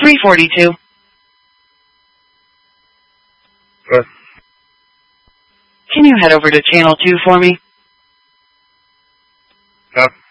342. Good. Can you head over to channel 2 for me? Yep.